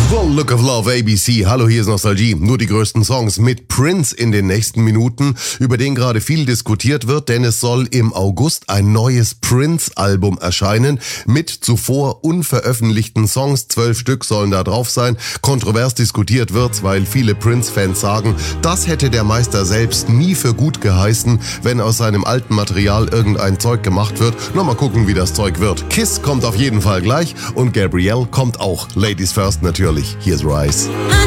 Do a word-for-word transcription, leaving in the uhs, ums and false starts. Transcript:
Well, Look of Love, A B C. Hallo, hier ist Nostalgie. Nur die größten Songs mit Prince in den nächsten Minuten, über den gerade viel diskutiert wird, denn es soll im August ein neues Prince-Album erscheinen mit zuvor unveröffentlichten Songs. Zwölf Stück sollen da drauf sein. Kontrovers diskutiert wird's, weil viele Prince-Fans sagen, das hätte der Meister selbst nie für gut geheißen, wenn aus seinem alten Material irgendein Zeug gemacht wird. Noch mal gucken, wie das Zeug wird. Kiss kommt auf jeden Fall gleich und Gabrielle kommt auch. Ladies first natürlich. Here's Rise.